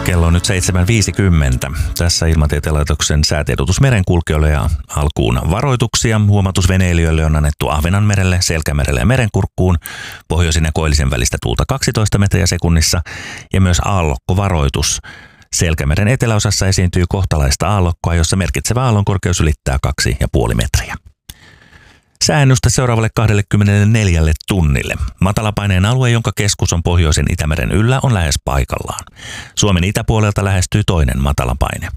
Kello on nyt 7.50. Tässä Ilmatieteen laitoksen säätiedotus merenkulkijoille ja alkuun varoituksia. Huomautus veneilijöille on annettu Ahvenanmerelle, Selkämerelle ja Merenkurkkuun. Pohjoisin ja koillisen välistä tuulta 12 metriä sekunnissa ja myös aallokkovaroitus. Selkämeren eteläosassa esiintyy kohtalaista aallokkoa, jossa merkitsevä aallonkorkeus ylittää 2,5 metriä. Sääennuste seuraavalle 24 tunnille. Matalapaineen alue, jonka keskus on pohjoisen Itämeren yllä, on lähes paikallaan. Suomen itäpuolelta lähestyy toinen matalapaine.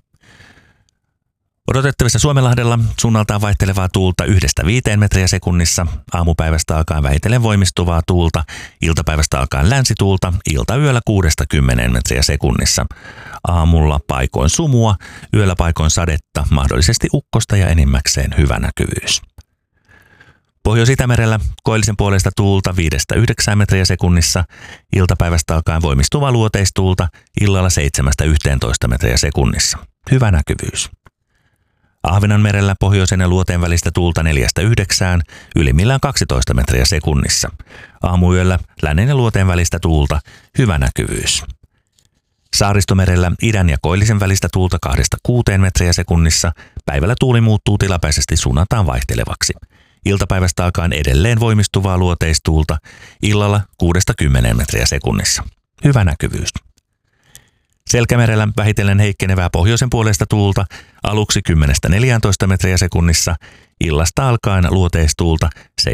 Odotettavissa Suomenlahdella suunnaltaan vaihtelevaa tuulta 1-5 metriä sekunnissa, aamupäivästä alkaen vähitellen voimistuvaa tuulta, iltapäivästä alkaen länsituulta, iltayöllä 6-10 metriä sekunnissa. Aamulla paikoin sumua, yöllä paikoin sadetta, mahdollisesti ukkosta ja enimmäkseen hyvä näkyvyys. Pohjois-Itämerellä koillisen puolesta tuulta 5-9 metriä sekunnissa, iltapäivästä alkaen voimistuvaa luoteistuulta, illalla 7-11 metriä sekunnissa. Hyvä näkyvyys. Ahvenanmerellä pohjoisen ja luoteen välistä tuulta 4-9, ylimmillään 12 metriä sekunnissa. Aamuyöllä lännen ja luoteen välistä tuulta, hyvä näkyvyys. Saaristomerellä idän ja koillisen välistä tuulta 2-6 metriä sekunnissa, päivällä tuuli muuttuu tilapäisesti suunnataan vaihtelevaksi. Iltapäivästä alkaen edelleen voimistuvaa luoteistuulta, illalla 6-10 metriä sekunnissa. Hyvä näkyvyys. Selkämerellä vähitellen heikkenevää pohjoisen puolesta tuulta, aluksi 10-14 metriä sekunnissa, illasta alkaen luoteistuulta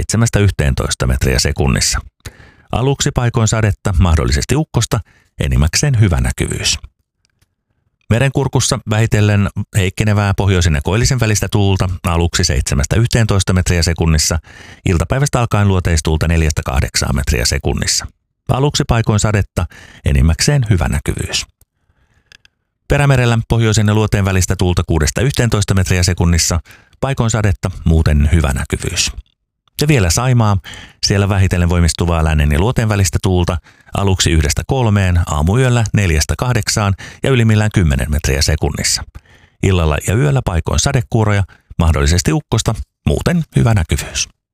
7-11 metriä sekunnissa. Aluksi paikoin sadetta, mahdollisesti ukkosta, enimmäkseen hyvä näkyvyys. Merenkurkussa vähitellen heikkenevää pohjoisen ja koillisen välistä tuulta, aluksi 7-11 metriä sekunnissa, iltapäivästä alkaen luoteistuulta 4-8 metriä sekunnissa. Aluksi paikoin sadetta, enimmäkseen hyvä näkyvyys. Perämerellä pohjoisen ja luoteen välistä tuulta 6-11 metriä sekunnissa, paikoin sadetta, muuten hyvä näkyvyys. Ja vielä Saimaa, siellä vähitellen voimistuvaa lännen ja luoteen välistä tuulta, aluksi 1-3, aamuyöllä 4-8 ja ylimmillään 10 metriä sekunnissa. Illalla ja yöllä paikoin sadekuuroja, mahdollisesti ukkosta, muuten hyvä näkyvyys.